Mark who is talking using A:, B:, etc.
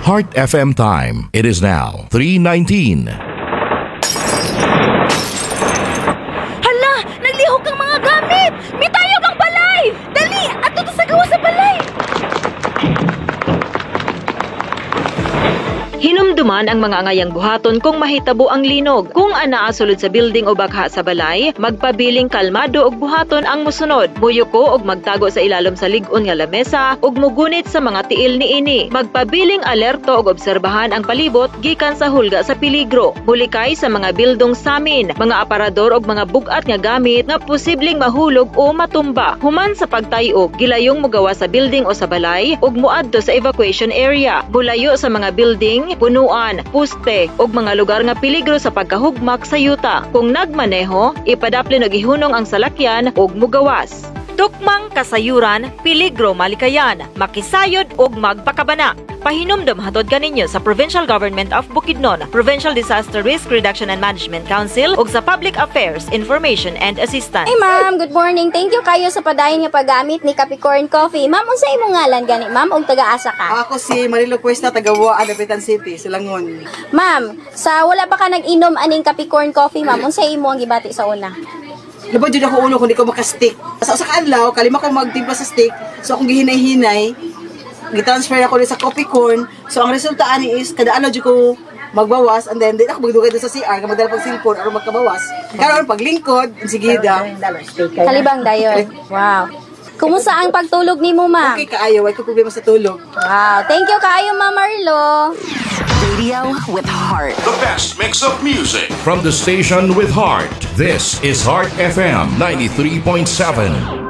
A: Heart FM time. It is now 3:19.
B: Hala! Naglihok ang mga gamit! May tayog ang balay! Dali! Ato to sa gawa sa balay! Hinumduman ang mga angayang buhaton kung mahitabo ang linog. Kung anaa sulod sa building o bagha sa balay, magpabiling kalmado og buhaton ang musunod. Muyuko og magtago sa ilalom sa lig-on nga lamesa ug mugunit sa mga tiil niini. Magpabiling alerto og obserbahan ang palibot gikan sa hulga sa peligro. Mulikay sa mga bildong samin, mga aparador og mga bugat nga gamit nga posibleng mahulog o matumba. Human sa pagtayog, gilayong mugawa sa building o sa balay ug muadto sa evacuation area. Mulayo sa mga building, punuan, puste ug mga lugar nga peligro sa pagkahugmak sa yuta. Kung nagmaneho, ipadaplin og ihunong ang salakyan ug mugawas. Tukmang kasayuran, peligro malikayan, makisayod ug magpakabana. Pahinumdum hatod kaninyo sa Provincial Government of Bukidnon, Provincial Disaster Risk Reduction and Management Council ug sa Public Affairs Information and Assistance.
C: Hey ma'am, good morning. Thank you kayo sa padayon nga paggamit ni Capricorn Coffee. Ma'am, unsa imong ngalan gani ma'am ug taga-asa ka?
D: Ako si Marilo Cuesta, taga-Wa, Dapitan City, Silangon.
C: Ma'am, sa wala pa ka nag-inom aning Capricorn Coffee ma'am, unsa imo ang gibati sa una?
D: Labad yun ako ulo kung di ko makastick. Sa kaadlaw, kalima ko magtimpla sa stick. So akong gihinay-hinay, gitransfer ako sa coffee corn. So ang resulta ani is, kada ano dyan ko magbawas, and then di ako magdugay doon sa CR, magdala pag cellphone, or magkabawas. Karoon, paglingkod, insigida.
C: Kalibang dayon. Wow. Kumusta ang pagtulog nimo ma'am?
D: Okay kaayo, wala ko problema sa tulog.
C: Wow, thank you kaayo ma'am Marlo.
E: Radio with heart.
A: The best mix of music from the station with heart. This is Heart FM 93.7.